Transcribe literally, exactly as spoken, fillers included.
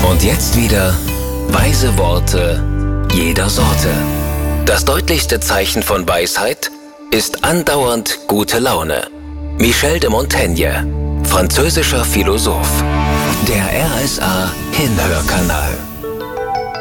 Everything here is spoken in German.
Und jetzt wieder weise Worte jeder Sorte. Das deutlichste Zeichen von Weisheit ist andauernd gute Laune. Michel de Montaigne, französischer Philosoph. Der R S A Hinhörkanal.